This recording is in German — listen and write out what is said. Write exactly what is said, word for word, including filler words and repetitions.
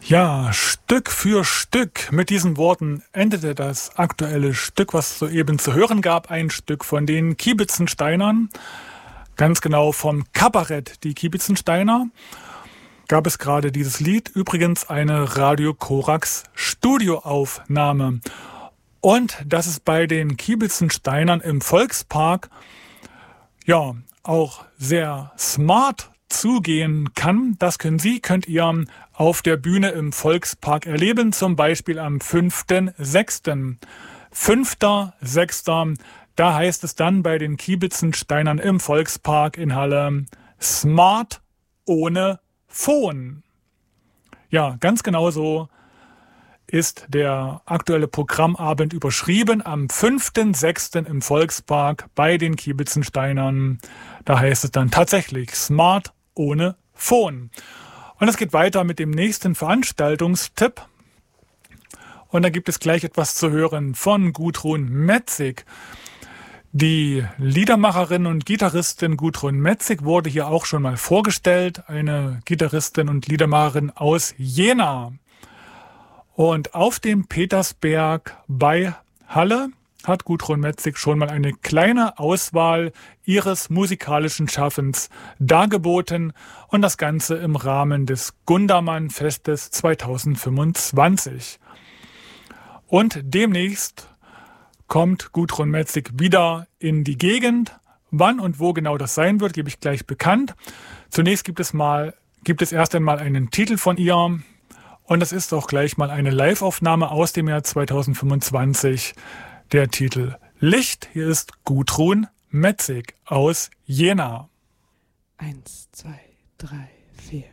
Ja, Stück für Stück. Mit diesen Worten endete das aktuelle Stück, was soeben zu hören gab. Ein Stück von den Kiebitzensteinern. Ganz genau vom Kabarett Die Kiebitzensteiner gab es gerade dieses Lied. Übrigens eine Radio Korax Studioaufnahme. Und dass es bei den Kiebitzensteinern im Volkspark ja auch sehr smart zugehen kann, das können Sie, könnt ihr auf der Bühne im Volkspark erleben, zum Beispiel am fünften sechsten fünfter sechster Da heißt es dann bei den Kiebitzensteinern im Volkspark in Halle Smart ohne Phone. Ja, ganz genau so ist der aktuelle Programmabend überschrieben am fünften sechsten im Volkspark bei den Kiebitzensteinern. Da heißt es dann tatsächlich Smart ohne Phone. Und es geht weiter mit dem nächsten Veranstaltungstipp. Und da gibt es gleich etwas zu hören von Gudrun Metzig. Die Liedermacherin und Gitarristin Gudrun Metzig wurde hier auch schon mal vorgestellt. Eine Gitarristin und Liedermacherin aus Jena. Und auf dem Petersberg bei Halle hat Gudrun Metzig schon mal eine kleine Auswahl ihres musikalischen Schaffens dargeboten und das Ganze im Rahmen des Gundermann-Festes zweitausendfünfundzwanzig. Und demnächst kommt Gudrun Metzig wieder in die Gegend. Wann und wo genau das sein wird, gebe ich gleich bekannt. Zunächst gibt es mal, gibt es erst einmal einen Titel von ihr. Und das ist auch gleich mal eine Live-Aufnahme aus dem Jahr zweitausendfünfundzwanzig. Der Titel Licht. Hier ist Gudrun Metzig aus Jena. Eins, zwei, drei, vier.